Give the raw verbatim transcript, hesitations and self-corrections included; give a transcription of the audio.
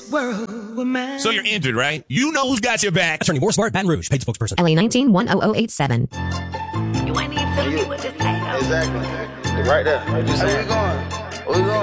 world were mine. So you're injured, right? You know who's got your back. Attorney Moore Smart, Baton Rouge, paid spokesperson. L A nineteen one oh oh eight seven. You ain't even telling me what to say. Exactly. Right there. What you saying? Where we going? Where we going?